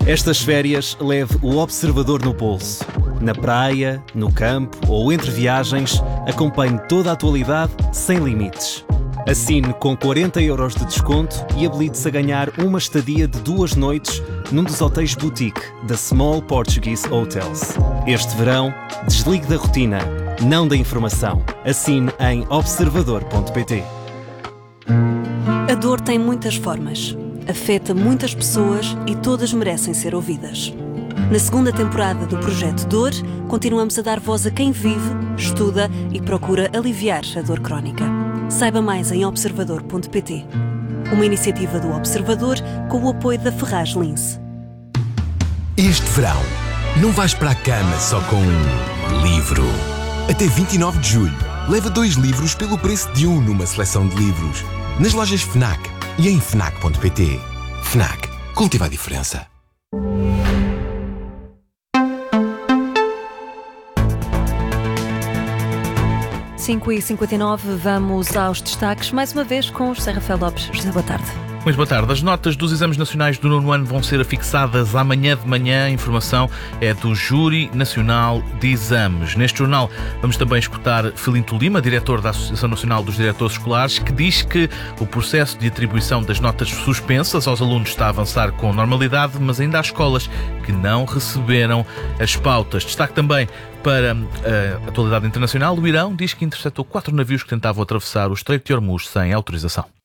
Estas férias, leve o Observador no bolso. Na praia, no campo ou entre viagens, acompanhe toda a atualidade sem limites. Assine com 40 € de desconto e habilite-se a ganhar uma estadia de 2 noites num dos hotéis boutique da Small Portuguese Hotels. Este verão, desligue da rotina, não da informação. Assine em observador.pt. A dor tem muitas formas, afeta muitas pessoas e todas merecem ser ouvidas. Na segunda temporada do Projeto Dor, continuamos a dar voz a quem vive, estuda e procura aliviar a dor crónica. Saiba mais em observador.pt. Uma iniciativa do Observador com o apoio da Ferraz Lince. Este verão, não vais para a cama só com um livro. Até 29 de julho, leva 2 livros pelo preço de um numa seleção de livros. Nas lojas FNAC e em fnac.pt. FNAC. Cultiva a diferença. 5h59, vamos aos destaques, mais uma vez com o José Rafael Lopes. José, boa tarde. Muito boa tarde. As notas dos exames nacionais do 9º ano vão ser afixadas amanhã de manhã. A informação é do Júri Nacional de Exames. Neste jornal vamos também escutar Filinto Lima, diretor da Associação Nacional dos Diretores Escolares, que diz que o processo de atribuição das notas suspensas aos alunos está a avançar com normalidade, mas ainda há escolas que não receberam as pautas. Destaque também para a atualidade internacional. O Irão diz que interceptou 4 navios que tentavam atravessar o Estreito de Hormuz sem autorização.